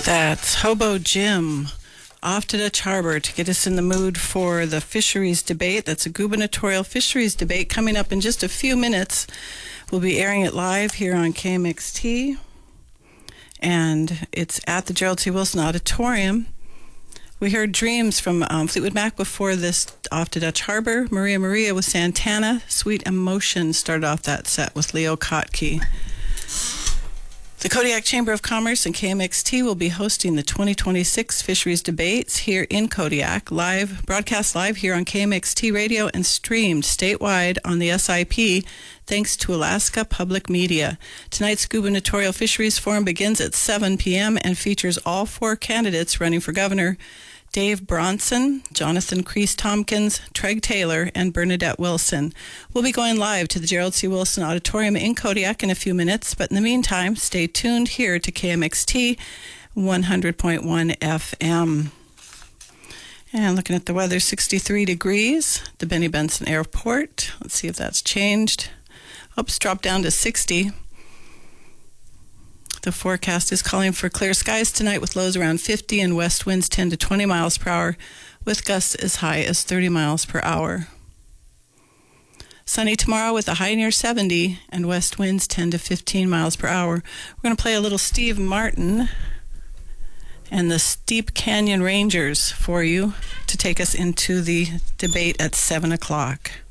That's Hobo Jim off to Dutch Harbor to get us in the mood for the fisheries debate. That's a gubernatorial fisheries debate coming up in just a few minutes. We'll be airing it live here on KMXT, and it's at the Gerald C. Wilson Auditorium. We heard Dreams from Fleetwood Mac before this, off to Dutch Harbor. Maria Maria with Santana. Sweet Emotion started off that set with Leo Kottke. The Kodiak Chamber of Commerce and KMXT will be hosting the 2026 Fisheries Debates here in Kodiak, broadcast live here on KMXT Radio and streamed statewide on the SIP, thanks to Alaska Public Media. Tonight's gubernatorial fisheries forum begins at 7 p.m. and features all four candidates running for governor: Dave Bronson, Jonathan Crease-Tompkins, Treg Taylor, and Bernadette Wilson. We'll be going live to the Gerald C. Wilson Auditorium in Kodiak in a few minutes, but in the meantime, stay tuned here to KMXT 100.1 FM. And looking at the weather, 63 degrees, the Benny Benson Airport. Let's see if that's changed. Oops, dropped down to 60. The forecast is calling for clear skies tonight with lows around 50 and west winds 10 to 20 miles per hour with gusts as high as 30 miles per hour. Sunny tomorrow with a high near 70 and west winds 10 to 15 miles per hour. We're going to play a little Steve Martin and the Steep Canyon Rangers for you to take us into the debate at 7 o'clock.